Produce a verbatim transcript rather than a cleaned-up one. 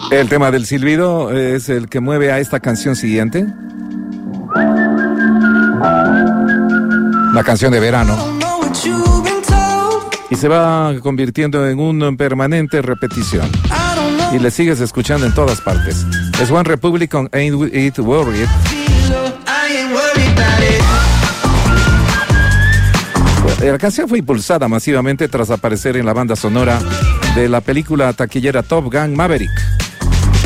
El tema del silbido es el que mueve a esta canción siguiente. La canción de verano. Y se va convirtiendo en una permanente repetición. Y le sigues escuchando en todas partes. Es One Republic con Ain't It Worried. La canción fue impulsada masivamente tras aparecer en la banda sonora de la película taquillera Top Gun Maverick.